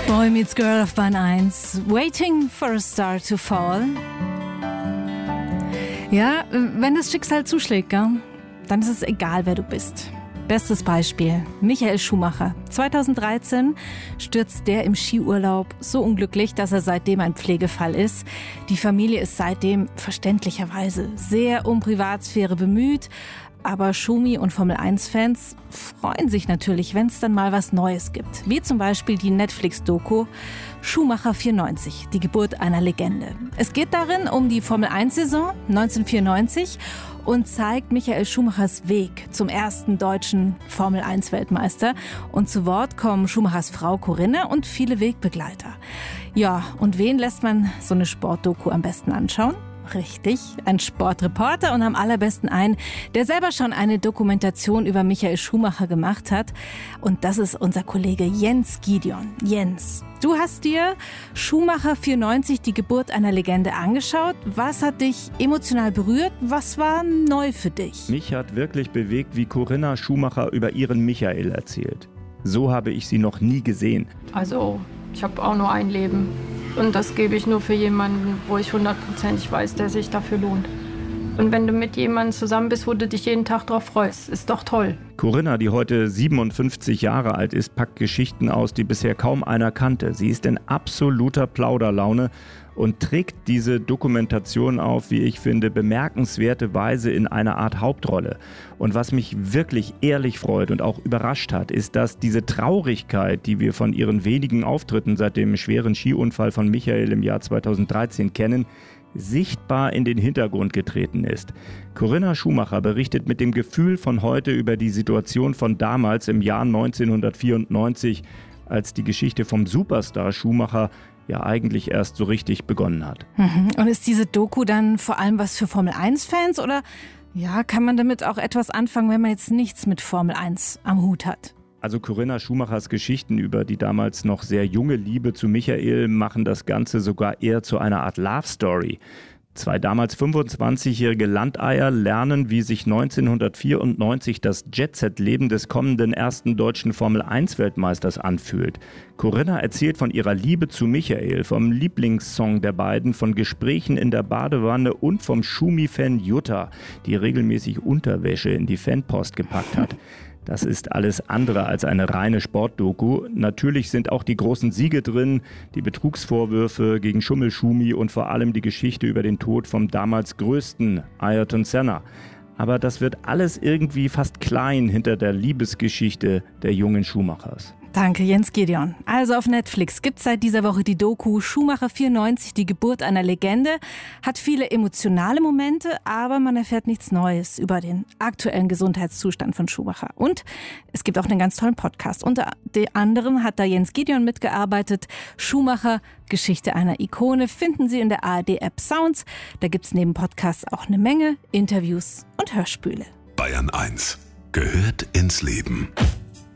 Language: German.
Boy Meets Girl auf Bahn 1. Waiting for a Star to Fall. Ja, wenn das Schicksal zuschlägt, gell, dann ist es egal, wer du bist. Bestes Beispiel, Michael Schumacher. 2013 stürzt der im Skiurlaub so unglücklich, dass er seitdem ein Pflegefall ist. Die Familie ist seitdem verständlicherweise sehr um Privatsphäre bemüht. Aber Schumi und Formel-1-Fans freuen sich natürlich, wenn es dann mal was Neues gibt. Wie zum Beispiel die Netflix-Doku Schumacher 94, die Geburt einer Legende. Es geht darin um die Formel-1-Saison 1994 und zeigt Michael Schumachers Weg zum ersten deutschen Formel-1-Weltmeister. Und zu Wort kommen Schumachers Frau Corinna und viele Wegbegleiter. Ja, und wen lässt man so eine Sportdoku am besten anschauen? Richtig, ein Sportreporter und am allerbesten einen, der selber schon eine Dokumentation über Michael Schumacher gemacht hat. Und das ist unser Kollege Jens Gideon. Jens, du hast dir Schumacher 94, die Geburt einer Legende, angeschaut. Was hat dich emotional berührt? Was war neu für dich? Mich hat wirklich bewegt, wie Corinna Schumacher über ihren Michael erzählt. So habe ich sie noch nie gesehen. Also, ich habe auch nur ein Leben. Und das gebe ich nur für jemanden, wo ich 100% weiß, der sich dafür lohnt. Und wenn du mit jemandem zusammen bist, wo du dich jeden Tag drauf freust, ist doch toll. Corinna, die heute 57 Jahre alt ist, packt Geschichten aus, die bisher kaum einer kannte. Sie ist in absoluter Plauderlaune und trägt diese Dokumentation auf, wie ich finde, bemerkenswerte Weise in einer Art Hauptrolle. Und was mich wirklich ehrlich freut und auch überrascht hat, ist, dass diese Traurigkeit, die wir von ihren wenigen Auftritten seit dem schweren Skiunfall von Michael im Jahr 2013 kennen, sichtbar in den Hintergrund getreten ist. Corinna Schumacher berichtet mit dem Gefühl von heute über die Situation von damals im Jahr 1994, als die Geschichte vom Superstar Schumacher ja eigentlich erst so richtig begonnen hat. Und ist diese Doku dann vor allem was für Formel-1-Fans oder ja, kann man damit auch etwas anfangen, wenn man jetzt nichts mit Formel 1 am Hut hat? Also Corinna Schumachers Geschichten über die damals noch sehr junge Liebe zu Michael machen das Ganze sogar eher zu einer Art Love-Story. Zwei damals 25-jährige Landeier lernen, wie sich 1994 das Jet-Set-Leben des kommenden ersten deutschen Formel-1-Weltmeisters anfühlt. Corinna erzählt von ihrer Liebe zu Michael, vom Lieblingssong der beiden, von Gesprächen in der Badewanne und vom Schumi-Fan Jutta, die regelmäßig Unterwäsche in die Fanpost gepackt hat. Das ist alles andere als eine reine Sportdoku. Natürlich sind auch die großen Siege drin, die Betrugsvorwürfe gegen Schummelschumi und vor allem die Geschichte über den Tod vom damals größten Ayrton Senna. Aber das wird alles irgendwie fast klein hinter der Liebesgeschichte der jungen Schumachers. Danke, Jens Gideon. Also auf Netflix gibt's seit dieser Woche die Doku Schumacher 94, die Geburt einer Legende. Hat viele emotionale Momente, aber man erfährt nichts Neues über den aktuellen Gesundheitszustand von Schumacher. Und es gibt auch einen ganz tollen Podcast. Unter anderem hat da Jens Gideon mitgearbeitet. Schumacher, Geschichte einer Ikone, finden Sie in der ARD-App Sounds. Da gibt's neben Podcasts auch eine Menge Interviews und Hörspiele. Bayern 1 gehört ins Leben.